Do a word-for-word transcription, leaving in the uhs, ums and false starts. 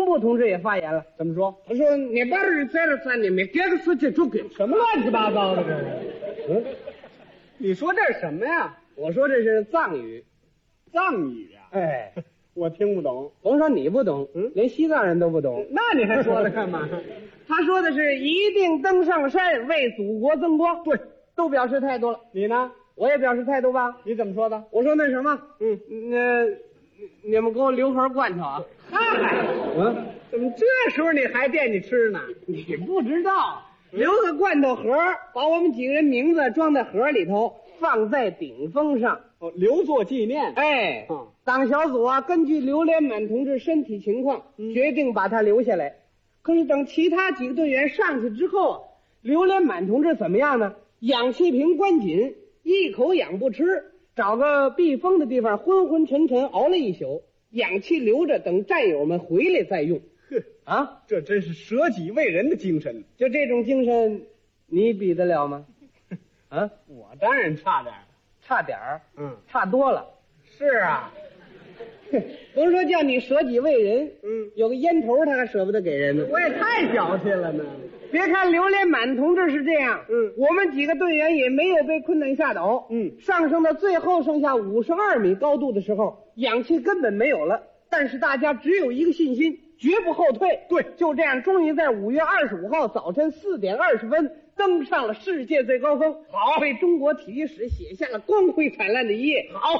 部同志也发言了， 怎么说？ 他说：“你把日在了三年没给个司机出给什么乱七八糟的这是？嗯，你说这是什么呀？ 我说这是藏语， 藏语啊？ 哎， 我听不懂。 甭说你不懂， 嗯， 连西藏人都不懂。 那你还说它干嘛？ 他说的是一定登上山，为祖国增光。 对， 都表示态度了。 你呢？ 我也表示态度吧。 你怎么说的？ 我说那什么， 嗯， 那你们给我留盒罐头啊。 嗨， 嗯， 怎么这时候你还惦记吃呢？ 你不知道，留个罐头盒，把我们几个人名字装在盒里头，放在顶峰上， 哦，留作纪念。 哎， 嗯， 党小组啊，根据刘连满同志身体情况， 嗯决定把他留下来。可是等其他几个队员上去之后，刘连满同志怎么样呢？氧气瓶关紧，一口氧不吃，找个避风的地方昏昏沉沉熬了一宿，氧气留着，等战友们回来再用。 哼啊， 这真是舍己为人的精神。 就这种精神，你比得了吗？啊， 我当然差点儿。 差点儿， 嗯， 差多了。 是啊。 甭说叫你舍己为人， 嗯， 有个烟头他还舍不得给人呢。 我也太小气了呢。 别看刘连满同志是这样， 嗯， 我们几个队员也没有被困难吓倒， 嗯， 上升到最后剩下五十二米高度的时候，氧气根本没有了，但是大家只有一个信心，绝不后退。 对， 就这样，终于在五月二十五号早晨四点二十分登上了世界最高峰，好，为中国体育史写下了光辉灿烂的一页。 好。